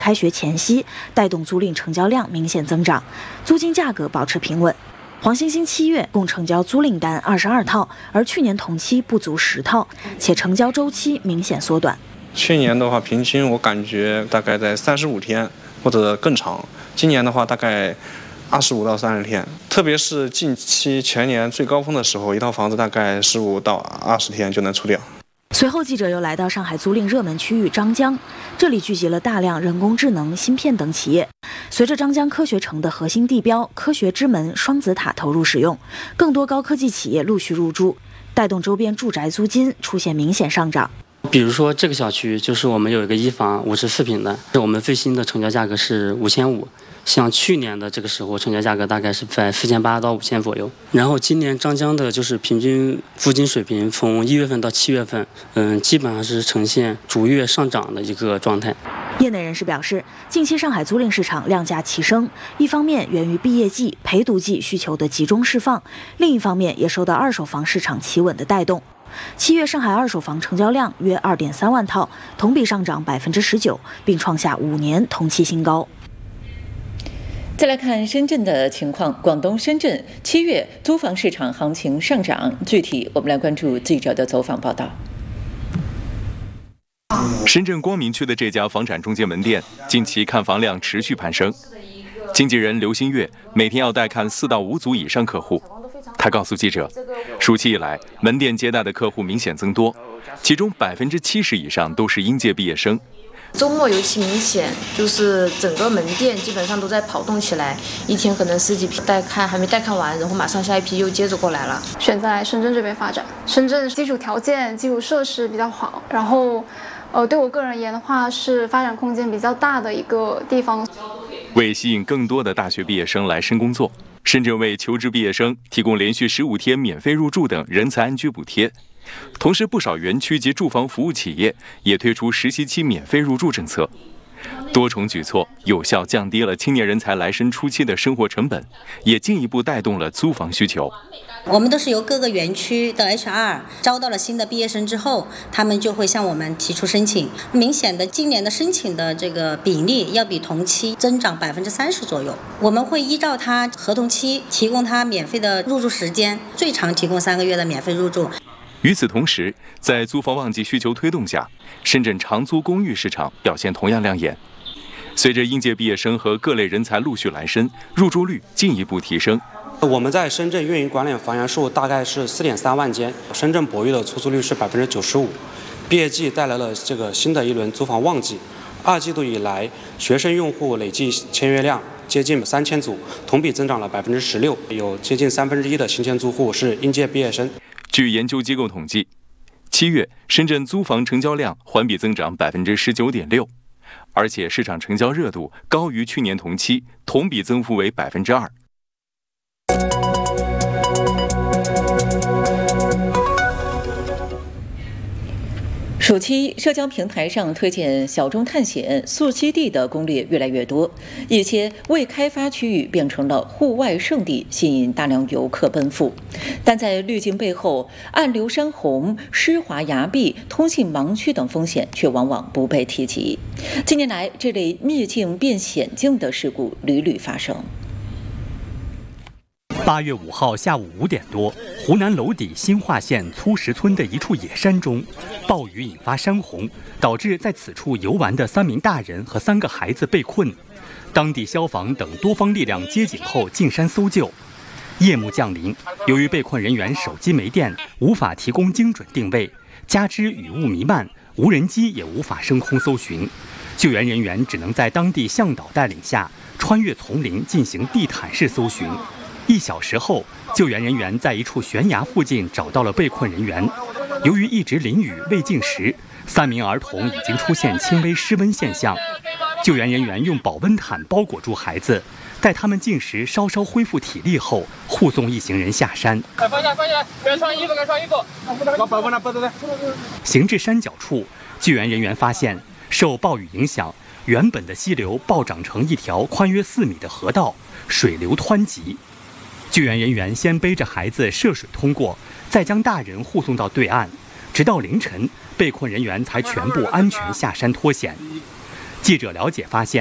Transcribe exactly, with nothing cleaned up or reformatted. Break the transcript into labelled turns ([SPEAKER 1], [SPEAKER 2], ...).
[SPEAKER 1] 开学前夕，带动租赁成交量明显增长，租金价格保持平稳。黄星星七月共成交租赁单二十二套，而去年同期不足十套，且成交周期明显缩短。
[SPEAKER 2] 去年的话，平均我感觉大概在三十五天或者更长，今年的话大概二十五到三十天，特别是近期全年最高峰的时候，一套房子大概十五到二十天就能出掉。
[SPEAKER 1] 随后，记者又来到上海租赁热门区域张江，这里聚集了大量人工智能、芯片等企业。随着张江科学城的核心地标科学之门双子塔投入使用，更多高科技企业陆续入驻，带动周边住宅租金出现明显上涨。
[SPEAKER 3] 比如说这个小区就是我们有一个一房五十四平的，我们最新的成交价格是五千五。像去年的这个时候，成交价格大概是在四千八到五千左右。然后今年张江的就是平均租金水平，从一月份到七月份，嗯，基本上是呈现逐月上涨的一个状态。
[SPEAKER 1] 业内人士表示，近期上海租赁市场量价齐升，一方面源于毕业季、陪读季需求的集中释放，另一方面也受到二手房市场企稳的带动。七月上海二手房成交量约二点三万套，同比上涨百分之十九，并创下五年同期新高。
[SPEAKER 4] 再来看深圳的情况，广东深圳七月租房市场行情上涨，具体我们来关注记者的走访报道。
[SPEAKER 5] 深圳光明区的这家房产中介门店，近期看房量持续攀升。经纪人刘新月每天要带看四到五组以上客户。他告诉记者，暑期以来，门店接待的客户明显增多，其中百分之七十以上都是应届毕业生。
[SPEAKER 6] 周末尤其明显，就是整个门店基本上都在跑动起来，一天可能十几批带看，还没带看完，然后马上下一批又接着过来了。
[SPEAKER 7] 选择来深圳这边发展，深圳基础条件、基础设施比较好，然后，呃，对我个人而言的话，是发展空间比较大的一个地方。
[SPEAKER 5] 为吸引更多的大学毕业生来深工作，深圳为求职毕业生提供连续十五天免费入住等人才安居补贴。同时，不少园区及住房服务企业也推出实习期免费入住政策，多重举措有效降低了青年人才来深初期的生活成本，也进一步带动了租房需求。
[SPEAKER 8] 我们都是由各个园区的 H R 招到了新的毕业生之后，他们就会向我们提出申请。明显的，今年的申请的这个比例要比同期增长百分之三十左右。我们会依照他合同期提供他免费的入住时间，最长提供三个月的免费入住。
[SPEAKER 5] 与此同时，在租房旺季需求推动下，深圳长租公寓市场表现同样亮眼。随着应届毕业生和各类人才陆续来深，入住率进一步提升。
[SPEAKER 9] 我们在深圳运营管理房源数大概是四点三万间，深圳博域的出租率是百分之九十五。毕业季带来了这个新的一轮租房旺季，二季度以来，学生用户累计签约量接近三千组，同比增长了百分之十六，有接近三分之一的新签租户是应届毕业生。
[SPEAKER 5] 据研究机构统计，七月深圳租房成交量环比增长百分之十九点六，而且市场成交热度高于去年同期，同比增幅为百分之二。
[SPEAKER 4] 暑期社交平台上推荐小众探险、溯溪地的攻略越来越多，一些未开发区域变成了户外胜地，吸引大量游客奔赴。但在滤镜背后，暗流山洪、湿滑崖壁、通信盲区等风险却往往不被提及。近年来，这类秘境变险境的事故屡屡发生。
[SPEAKER 10] 八月五号下午五点多，湖南娄底新化县粗石村的一处野山中，暴雨引发山洪，导致在此处游玩的三名大人和三个孩子被困。当地消防等多方力量接警后进山搜救。夜幕降临，由于被困人员手机没电，无法提供精准定位，加之雨雾弥漫，无人机也无法升空搜寻。救援人员只能在当地向导带领下，穿越丛林进行地毯式搜寻。一小时后，救援人员在一处悬崖附近找到了被困人员。由于一直淋雨未进食，三名儿童已经出现轻微失温现象。救援人员用保温毯包裹住孩子，待他们进食稍稍恢复体力后，护送一行人下山。
[SPEAKER 11] 放下放下，该穿衣服该穿衣服。把保温毯包着来。
[SPEAKER 10] 行至山脚处，救援人员发现，受暴雨影响，原本的溪流暴涨成一条宽约四米的河道，水流湍急。救援人员先背着孩子涉水通过，再将大人护送到对岸，直到凌晨，被困人员才全部安全下山脱险。 记者了解发现，